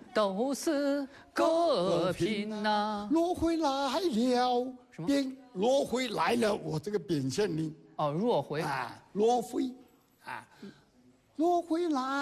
都是各品呐。 落回来了， 什么？ 落回来了，我这个扁线呢？ 哦，若回啊，落回啊，落回来。